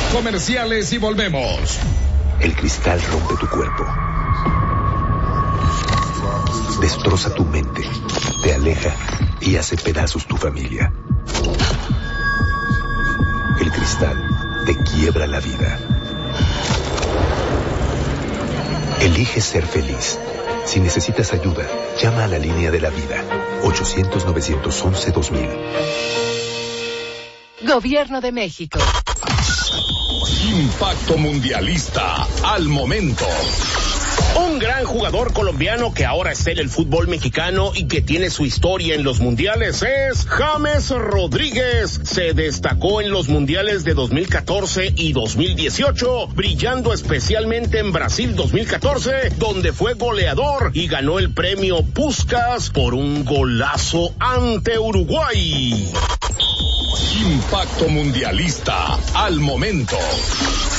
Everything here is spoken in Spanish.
Comerciales y volvemos. El cristal rompe tu cuerpo, destroza tu mente, te aleja y hace pedazos tu familia. El cristal te quiebra la vida. Elige ser feliz. Si necesitas ayuda, llama a la línea de la vida. 800-911-2000. Gobierno de México. Impacto Mundialista al momento. Un gran jugador colombiano que ahora está en el fútbol mexicano y que tiene su historia en los mundiales es James Rodríguez. Se destacó en los mundiales de 2014 y 2018, brillando especialmente en Brasil 2014, donde fue goleador y ganó el premio Puskás por un golazo ante Uruguay. Impacto Mundialista al momento.